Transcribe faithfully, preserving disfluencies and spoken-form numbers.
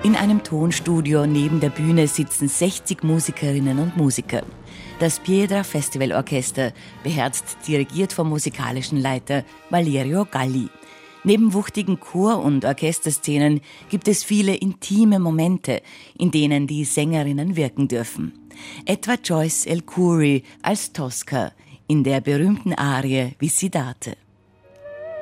In einem Tonstudio neben der Bühne sitzen sechzig Musikerinnen und Musiker. Das Piedra Festival Orchester, beherzt dirigiert vom musikalischen Leiter Valerio Galli. Neben wuchtigen Chor- und Orchesterszenen gibt es viele intime Momente, in denen die Sängerinnen wirken dürfen. Etwa Joyce El-Khoury als Tosca in der berühmten Arie Visitate.